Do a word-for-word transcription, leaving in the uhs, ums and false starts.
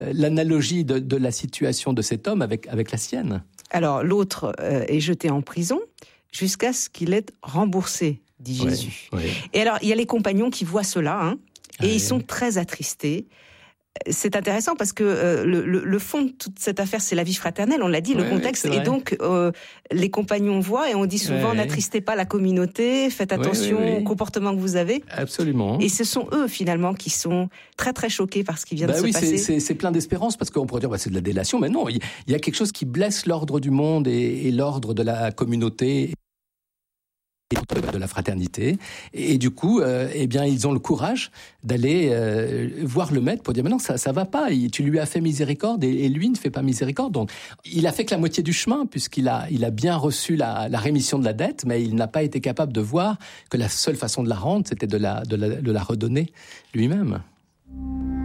l'analogie de, de la situation de cet homme avec, avec la sienne. Alors, l'autre euh, est jeté en prison jusqu'à ce qu'il ait remboursé, dit Jésus. Oui, oui. Et alors, il y a les compagnons qui voient cela, hein, et oui. ils sont très attristés. C'est intéressant parce que euh, le, le, le fond de toute cette affaire, c'est la vie fraternelle, on l'a dit, ouais, le contexte. Oui, et donc, euh, les compagnons voient, et on dit souvent, ouais, n'attristez pas la communauté, faites attention oui, oui, oui. au comportement que vous avez. Absolument. Et ce sont eux, finalement, qui sont très, très choqués par ce qui vient bah de oui, se passer. C'est, c'est, c'est plein d'espérance, parce qu'on pourrait dire, bah, c'est de la délation, mais non, il y, y a quelque chose qui blesse l'ordre du monde et, et l'ordre de la communauté, de la fraternité, et, et du coup, euh, eh bien, ils ont le courage d'aller euh, voir le maître pour dire, mais non, ça, ça va pas. Il, tu lui as fait miséricorde et, et lui ne fait pas miséricorde. Donc, il a fait que la moitié du chemin, puisqu'il a, il a bien reçu la, la rémission de la dette, mais il n'a pas été capable de voir que la seule façon de la rendre, c'était de la, de la, de la redonner lui-même.